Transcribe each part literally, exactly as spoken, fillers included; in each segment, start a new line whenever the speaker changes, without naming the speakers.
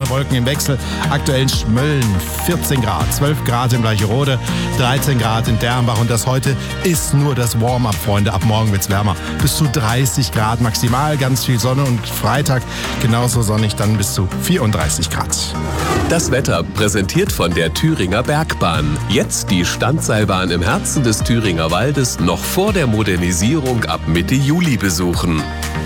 Wolken im Wechsel. Aktuell in Schmölln vierzehn Grad, zwölf Grad in Bleicherode, dreizehn Grad in Dernbach. Und das heute ist nur das Warm-up, Freunde. Ab morgen wird's wärmer. Bis zu dreißig Grad maximal, ganz viel Sonne und Freitag genauso sonnig, dann bis zu vierunddreißig Grad.
Das Wetter präsentiert von der Thüringer Bergbahn. Jetzt die Standseilbahn im Herzen des Thüringer Waldes noch vor der Modernisierung ab Mitte Juli besuchen.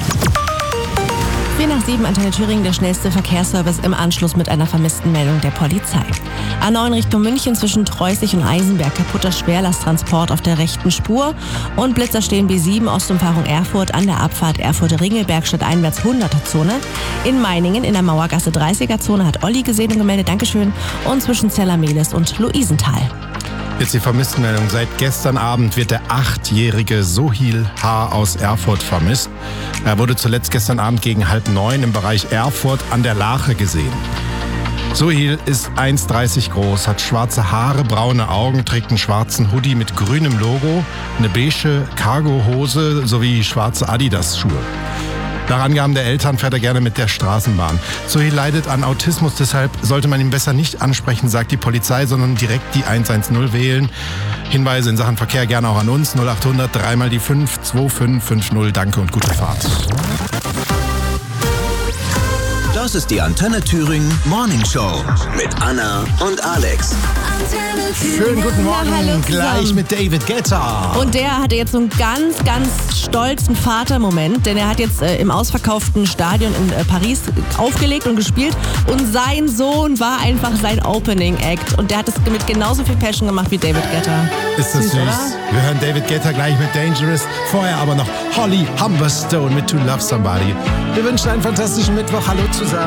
vier nach sieben, Antenne Thüringen, der schnellste Verkehrsservice im Anschluss mit einer vermissten Meldung der Polizei. A neun Richtung München zwischen Treußig und Eisenberg, kaputter Schwerlasttransport auf der rechten Spur. Und Blitzer stehen B sieben, Ostumfahrung Erfurt an der Abfahrt Erfurt-Ringelberg stadteinwärts hunderter-Zone. In Meiningen in der Mauergasse dreißiger-Zone hat Olli gesehen und gemeldet, Dankeschön. Und zwischen Zellermehlis und Luisenthal.
Jetzt die Vermisstenmeldung. Seit gestern Abend wird der achtjährige Sohil H. aus Erfurt vermisst. Er wurde zuletzt gestern Abend gegen halb neun im Bereich Erfurt an der Lache gesehen. Sohil ist eins Komma dreißig groß, hat schwarze Haare, braune Augen, trägt einen schwarzen Hoodie mit grünem Logo, eine beige Cargohose sowie schwarze Adidas-Schuhe. Nach Angaben der Eltern fährt er gerne mit der Straßenbahn. Sohil leidet an Autismus, deshalb sollte man ihn besser nicht ansprechen, sagt die Polizei, sondern direkt die eins eins null wählen. Hinweise in Sachen Verkehr gerne auch an uns. null acht hundert, dreimal die fünf, zwei fünf fünf null. Danke und gute Fahrt.
Das ist die Antenne Thüringen Morning Show mit Anna und Alex.
Schönen guten Morgen,
Na, hallo
gleich
zusammen.
mit David Guetta.
Und der hatte jetzt so einen ganz, ganz stolzen Vatermoment, denn er hat jetzt äh, im ausverkauften Stadion in äh, Paris aufgelegt und gespielt und sein Sohn war einfach sein Opening Act und der hat es mit genauso viel Passion gemacht wie David Guetta.
Ist das süß?
oder?
Wir hören David Guetta gleich mit Dangerous. Vorher aber noch Holly Humberstone mit To Love Somebody. Wir wünschen einen fantastischen Mittwoch. Hallo zusammen.